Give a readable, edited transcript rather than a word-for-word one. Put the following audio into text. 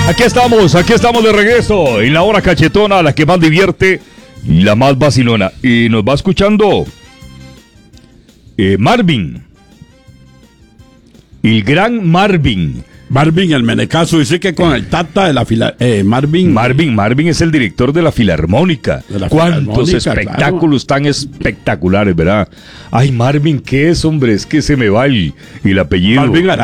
Aquí estamos de regreso en la hora cachetona, la que más divierte y la más vacilona. Y nos va escuchando Marvin, el gran Marvin. Marvin, el menecazo, dice que con el Tata de la fila... Marvin es el director de la Filarmónica. ¿Cuántos espectáculos tan espectaculares, verdad? Ay, Marvin, ¿qué es, hombre? Es que se me va el apellido. Marvin